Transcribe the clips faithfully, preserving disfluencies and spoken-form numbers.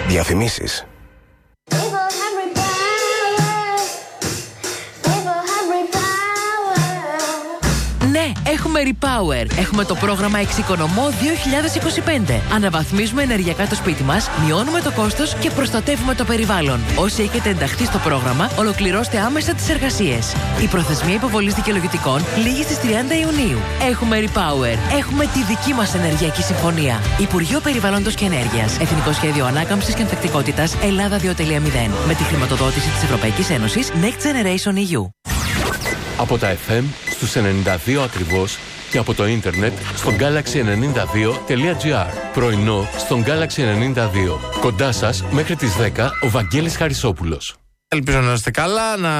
Διαφημίσεις. Ναι, έχουμε Repower. Έχουμε το πρόγραμμα Εξοικονομώ δύο χιλιάδες είκοσι πέντε. Αναβαθμίζουμε ενεργειακά το σπίτι μας, μειώνουμε το κόστος και προστατεύουμε το περιβάλλον. Όσοι έχετε ενταχθεί στο πρόγραμμα, ολοκληρώστε άμεσα τις εργασίες. Η προθεσμία υποβολής δικαιολογητικών λήγει στις τριάντα Ιουνίου. Έχουμε Repower. Έχουμε τη δική μας ενεργειακή συμφωνία. Υπουργείο Περιβάλλοντος και Ενέργειας. Εθνικό Σχέδιο Ανάκαμψης και Ανθεκτικότητας Ελλάδα δύο κόμμα μηδέν. Με τη χρηματοδότηση της Ευρωπαϊκής Ένωσης Next Generation ι γιου. Από τα εφ εμ στους ενενήντα δύο ακριβώς και από το ίντερνετ στο γκάλαξι ενενήντα δύο τελεία τζι άρ. Πρωινό στον γκάλαξι ενενήντα δύο. Κοντά σας μέχρι τις δέκα ο Βαγγέλης Χαρισόπουλος. Ελπίζω να είστε καλά, να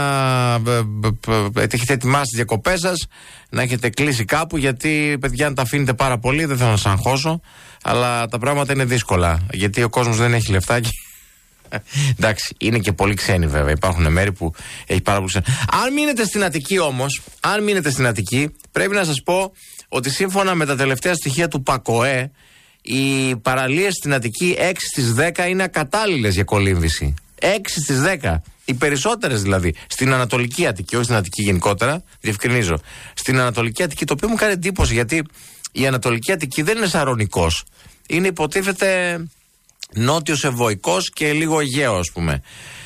έχετε ετοιμάσει τις διακοπές σας, να έχετε κλείσει κάπου, γιατί παιδιά αν τα αφήνετε πάρα πολύ, δεν θέλω να σας αγχώσω, αλλά τα πράγματα είναι δύσκολα, γιατί ο κόσμος δεν έχει λεφτάκι. Εντάξει, είναι και πολύ ξένοι βέβαια. Υπάρχουν μέρη που έχει πάρα πολύ ξένοι. Αν μείνετε στην Αττική όμως, αν μείνετε στην Αττική, πρέπει να σας πω ότι σύμφωνα με τα τελευταία στοιχεία του ΠΑΚΟΕ, οι παραλίες στην Αττική έξι στις δέκα είναι ακατάλληλες για κολύμβηση. έξι στις δέκα. Οι περισσότερες δηλαδή. Στην Ανατολική Αττική, όχι στην Αττική γενικότερα, διευκρινίζω. Στην Ανατολική Αττική, το οποίο μου κάνει εντύπωση, γιατί η Ανατολική Αττική δεν είναι Σαρονικός. Είναι, υποτίθεται, νότιος Ευωικός και λίγο Αιγαίο, ας πούμε.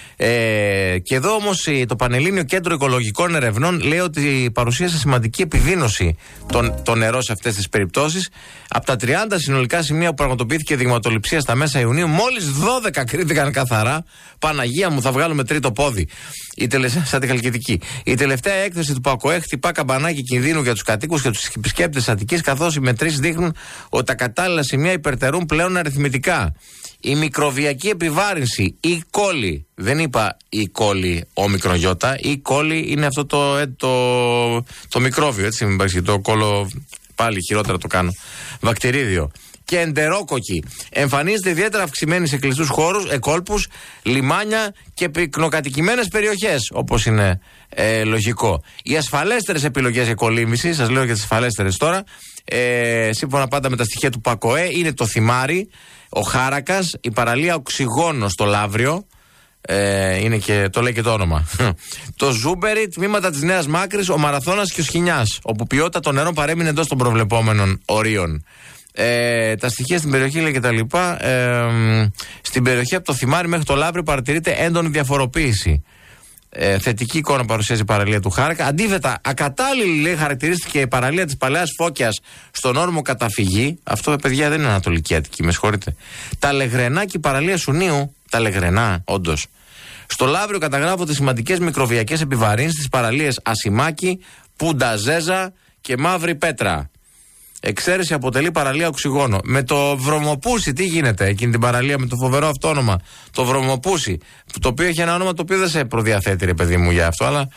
Ε, και εδώ όμως το Πανελλήνιο Κέντρο Οικολογικών Ερευνών λέει ότι παρουσίασε σημαντική επιδείνωση το, το νερό σε αυτές τις περιπτώσεις. Από τα τριάντα συνολικά σημεία που πραγματοποιήθηκε δειγματοληψία στα μέσα Ιουνίου, μόλις δώδεκα κρίθηκαν καθαρά. Παναγία μου, θα βγάλουμε τρίτο πόδι. Η τελε... Σαν τη Χαλκιδική. Η τελευταία έκθεση του ΠΑΚΟΕ χτυπά καμπανάκι κινδύνου για τους κατοίκους και τους επισκέπτες Αττικής, καθώς οι μετρήσεις δείχνουν ότι τα κατάλληλα σημεία υπερτερούν πλέον αριθμητικά. Η μικροβιακή επιβάρυνση, η κόλλη, δεν είπα η κόλλη όμικρον γιώτα, η κόλλη είναι αυτό το, το, το μικρόβιο, έτσι μην πάρεις, το κόλλο, πάλι χειρότερα το κάνω, βακτηρίδιο. Και εντερόκοκκι εμφανίζεται ιδιαίτερα αυξημένη σε κλειστούς χώρους, εκόλπους, λιμάνια και πυκνοκατοικημένες περιοχές, όπως είναι ε, λογικό. Οι ασφαλέστερες επιλογές για κολύμβηση, σας λέω για τις ασφαλέστερες τώρα, ε, σύμφωνα πάντα με τα στοιχεία του ΠΑΚΟΕ, είναι το Θυμάρι, ο Χάρακας, η παραλία Οξυγόνο στο Λαύριο, ε, είναι και, το λέει και το όνομα. Το Ζούμπερι, τμήματα της Νέας Μάκρης, ο Μαραθώνας και ο Σχοινιάς, όπου ποιότητα των νερών παρέμεινε εντός των προβλεπόμενων ορίων. Ε, τα στοιχεία στην περιοχή λέει και τα λοιπά. Ε, στην περιοχή από το Θυμάρι μέχρι το Λαύριο παρατηρείται έντονη διαφοροποίηση. Ε, θετική εικόνα παρουσιάζει η παραλία του Χάρακα. Αντίθετα, ακατάλληλη λέει χαρακτηρίστηκε η παραλία της Παλαιάς Φώκιας στον όρμο Καταφυγή. Αυτό, παιδιά, δεν είναι Ανατολική Αττική, με συγχωρείτε. Τα Λεγρενά και η παραλία Σουνίου. Τα Λεγρενά, όντως. Στο Λαύριο καταγράφονται σημαντικές μικροβιακές επιβαρύνσεις στις παραλίες Ασημάκη, Πουνταζέζα και Μαύρη Πέτρα. Εξαίρεση αποτελεί παραλία Οξυγόνο. Με το Βρωμοπούσι, τι γίνεται εκείνη την παραλία με το φοβερό αυτό όνομα, το Βρωμοπούσι, το οποίο έχει ένα όνομα το οποίο δεν σε προδιαθέτει, ρε παιδί μου, για αυτό, αλλά